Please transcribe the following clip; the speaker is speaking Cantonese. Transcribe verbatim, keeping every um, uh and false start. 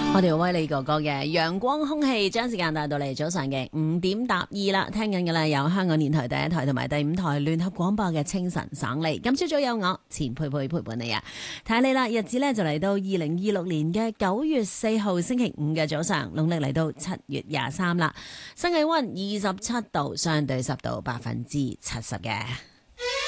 我哋威利哥哥嘅陽光空氣將時間帶到嚟早上嘅五點搭二啦，聽緊嘅咧有香港電台第一台同埋第五台聯合廣播嘅清晨省利。今朝早有我錢佩佩陪伴你啊，睇你啦，日子咧就嚟到二零二六年嘅九月四號星期五嘅早上，農曆嚟到七月廿三啦，新氣溫二十七度，相對濕度百分之七十嘅。